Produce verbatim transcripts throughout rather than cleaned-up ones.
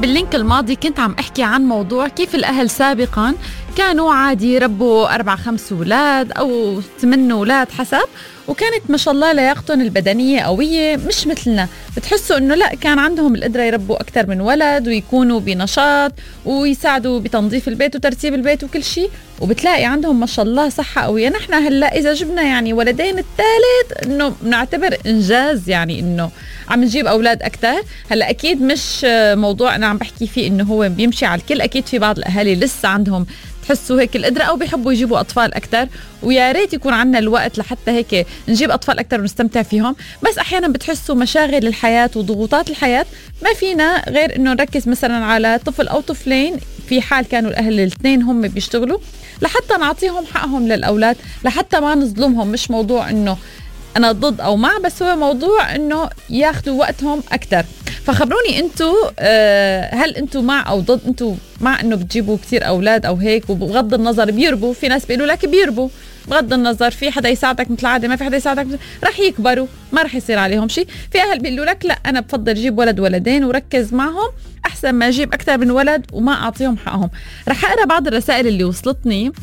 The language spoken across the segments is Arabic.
باللينك الماضي كنت عم احكي عن موضوع كيف الاهل سابقا كانوا عادي يربوا اربع خمس اولاد او ثمان اولاد حسب، وكانت ما شاء الله لياقتهم البدنيه قويه مش مثلنا. بتحسوا انه لا، كان عندهم القدره يربوا اكثر من ولد ويكونوا بنشاط ويساعدوا بتنظيف البيت وترتيب البيت وكل شيء، وبتلاقي عندهم ما شاء الله صحه قويه. نحن هلا اذا جبنا يعني ولدين الثالث انه بنعتبر انجاز، يعني انه عم نجيب اولاد اكثر. هلا اكيد مش موضوع انا عم بحكي فيه انه هو بيمشي على الكل، اكيد في بعض الاهالي لسه عندهم تحسوا هيك القدرة أو بيحبوا يجيبوا أطفال أكتر، ويا ريت يكون عنا الوقت لحتى هيك نجيب أطفال أكتر ونستمتع فيهم. بس أحيانا بتحسوا مشاغل الحياة وضغوطات الحياة ما فينا غير إنه نركز مثلا على طفل أو طفلين، في حال كانوا الأهل الاثنين هم بيشتغلوا، لحتى نعطيهم حقهم للأولاد، لحتى ما نظلمهم. مش موضوع إنه أنا ضد أو مع، بس هو موضوع إنه ياخدوا وقتهم أكتر. فخبروني انتو آه هل انتو مع او ضد؟ انتو مع انه بتجيبوا كتير اولاد او هيك، وبغض النظر بيربوا، في ناس بيقولوا لك بيربوا بغض النظر، في حدا يساعدك مثل العاده، ما في حدا يساعدك رح يكبروا ما رح يصير عليهم شيء. في اهل بيقولوا لك لا، انا بفضل اجيب ولد ولدين وركز معهم احسن ما اجيب اكثر من ولد وما اعطيهم حقهم. رح اقرا بعض الرسائل اللي وصلتني.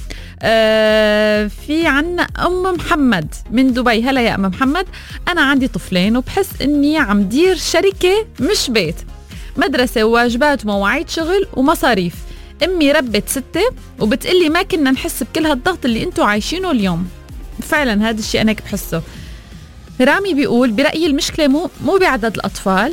آه في عنا ام محمد من دبي. هلا يا ام محمد، انا عندي طفلين وبحس اني عم دير شركه مش بيت، مدرسه وواجبات ومواعيد شغل ومصاريف. امي ربت ستة وبتقلي ما كنا نحس بكل هالضغط اللي انتوا عايشينه اليوم. فعلا هذا الشيء انا هيك بحسه. رامي بيقول برأيي المشكله مو مو بعدد الاطفال،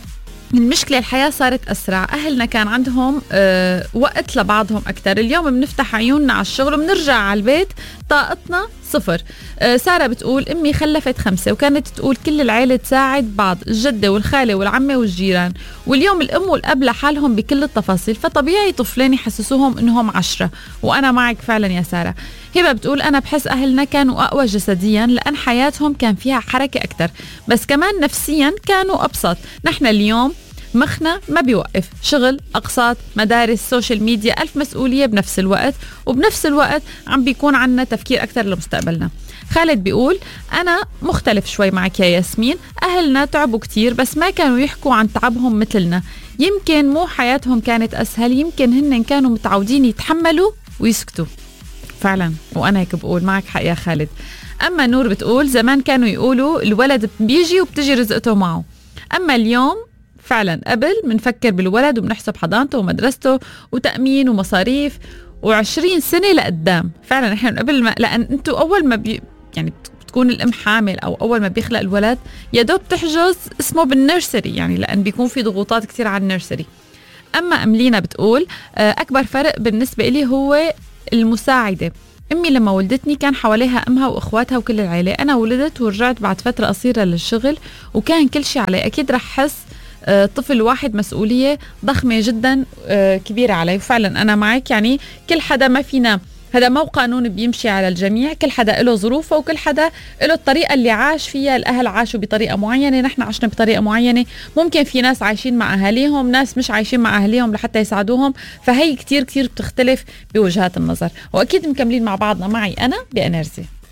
المشكلة الحياة صارت أسرع، أهلنا كان عندهم أه وقت لبعضهم أكتر. اليوم بنفتح عيوننا على الشغل وبنرجع على البيت طاقتنا صفر. أه سارة بتقول أمي خلفت خمسة وكانت تقول كل العيلة تساعد بعض، الجدة والخالة والعمة والجيران، واليوم الأم والأب لحالهم بكل التفاصيل، فطبيعي طفلين يحسسوهم إنهم عشرة. وأنا معك فعلا يا سارة. هبة بتقول أنا بحس أهلنا كانوا أقوى جسديا لأن حياتهم كان فيها حركة أكتر، بس كمان نفسيا كانوا أبسط. نحن اليوم مخنا ما بيوقف، شغل، أقساط، مدارس، سوشيال ميديا، ألف مسؤولية بنفس الوقت، وبنفس الوقت عم بيكون عنا تفكير أكتر لمستقبلنا. خالد بيقول أنا مختلف شوي معك يا ياسمين، أهلنا تعبوا كتير بس ما كانوا يحكوا عن تعبهم مثلنا، يمكن مو حياتهم كانت أسهل، يمكن هن كانوا متعودين يتحملوا ويسكتوا. فعلا وأنا هيك بقول، معك حق يا خالد. أما نور بتقول زمان كانوا يقولوا الولد بيجي وبتجي رزقته معه، أما اليوم فعلا قبل منفكر بالولد وبنحسب حضانته ومدرسته وتأمين ومصاريف وعشرين سنة لقدام. فعلا احنا قبل ما، لأن انتو أول ما بي يعني بتكون الأم حامل أو أول ما بيخلق الولد يا دوب تحجز اسمه بالنيرسري، يعني لأن بيكون في ضغوطات كتير على النيرسري. أما أملينا بتقول أكبر فرق بالنسبة إلي هو المساعدة. أمي لما ولدتني كان حواليها أمها وإخواتها وكل العيلة، أنا ولدت ورجعت بعد فترة قصيرة للشغل وكان كل شيء علي. أكيد رح حس طفل واحد مسؤولية ضخمة جدا كبيرة علي. وفعلا أنا معك، يعني كل حدا ما فينا، هذا مو قانون بيمشي على الجميع، كل حدا له ظروفه وكل حدا له الطريقة اللي عاش فيها. الأهل عاشوا بطريقة معينة، نحن عشنا بطريقة معينة، ممكن في ناس عايشين مع أهاليهم، ناس مش عايشين مع أهاليهم لحتى يساعدوهم، فهي كتير كتير بتختلف بوجهات النظر. وأكيد مكملين مع بعضنا، معي أنا بأنرجي.